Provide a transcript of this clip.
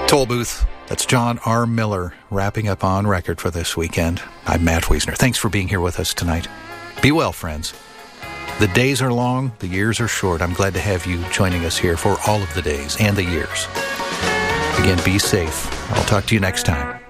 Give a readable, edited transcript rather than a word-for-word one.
Toll Booth. That's John R. Miller wrapping up On Record for this weekend. I'm Matt Wiesner. Thanks for being here with us tonight. Be well, friends. The days are long, the years are short. I'm glad to have you joining us here for all of the days and the years. Again, be safe. I'll talk to you next time.